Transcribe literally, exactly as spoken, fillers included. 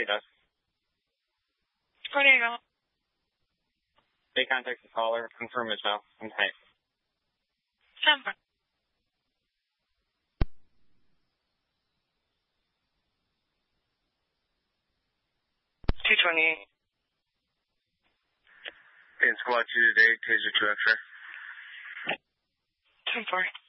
Already does. Where do you go? They contact the caller. Confirm as well. And hey. Number. two twenty-eight. In squad two today, taser two X-ray. ten four.